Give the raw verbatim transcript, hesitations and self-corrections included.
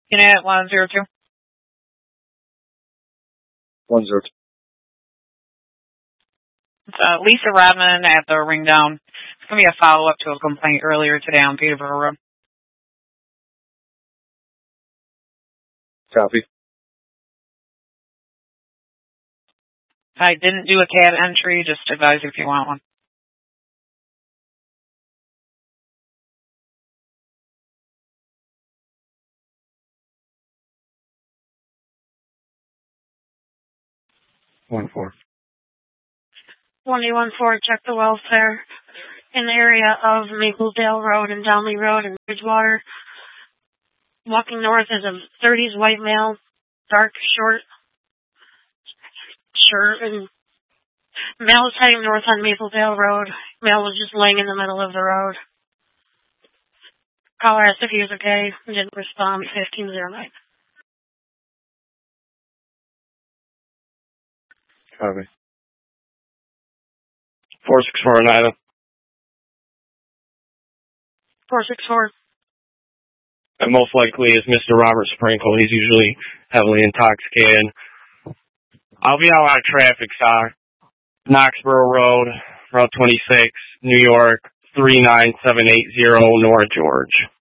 Unit one zero two. one zero two. It's uh, Lisa Rodman at the Ring Down. It's going to be a follow-up to a complaint earlier today on Peterborough Road. Copy. I didn't do a cab entry. Just advise if you want one. One four. one eight one four, check the welfare in the area of Mapledale Road and Downley Road in Bridgewater. Walking north is a thirties white male, dark, short shirt, and male is heading north on Mapledale Road. Male was just laying in the middle of the road. Caller asked if he was okay. Didn't respond. fifteen oh nine. Copy. four six four nine. four six four. And most likely is Mister Robert Sprinkle. He's usually heavily intoxicated. I'll be out on a traffic stop. Knoxborough Road, Route twenty-six, New York, three nine seven eight zero, North George.